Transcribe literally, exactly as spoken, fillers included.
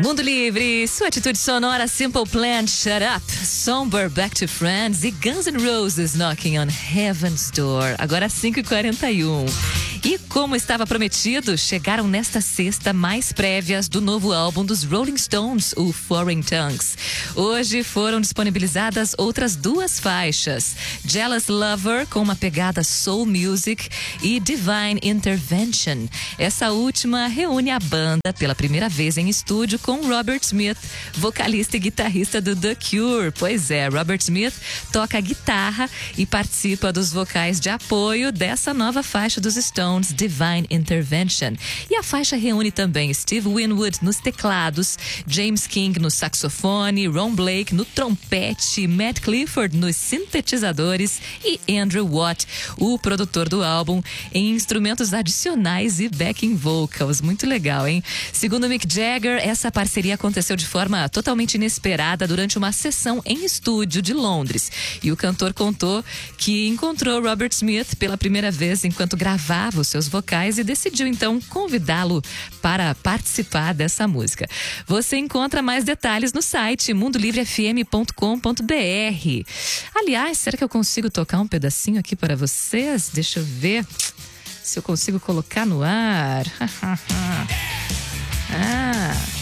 Mundo Livre, sua atitude sonora, Simple Plan, Shut Up, Somber, Back to Friends e Guns N' Roses, Knocking on Heaven's Door. Agora cinco e quarenta e um. E como estava prometido, chegaram nesta sexta mais prévias do novo álbum dos Rolling Stones, o Foreign Tongues. Hoje foram disponibilizadas outras duas faixas, Jealous Lover, com uma pegada soul music, e Divine Intervention. Essa última reúne a banda pela primeira vez em estúdio com Robert Smith, vocalista e guitarrista do The Cure. Pois é, Robert Smith toca guitarra e participa dos vocais de apoio dessa nova faixa dos Stones, Divine Intervention. E a faixa reúne também Steve Winwood nos teclados, James King no saxofone, Ron Blake no trompete, Matt Clifford nos sintetizadores e Andrew Watt, o produtor do álbum, em instrumentos adicionais e backing vocals. Muito legal, hein? Segundo Mick Jagger, essa parceria aconteceu de forma totalmente inesperada durante uma sessão em estúdio de Londres. E o cantor contou que encontrou Robert Smith pela primeira vez enquanto gravava os seus vocais e decidiu então convidá-lo para participar dessa música. Você encontra mais detalhes no site mundo livre f m ponto com ponto b r. Aliás, será que eu consigo tocar um pedacinho aqui para vocês? Deixa eu ver se eu consigo colocar no ar. Ah...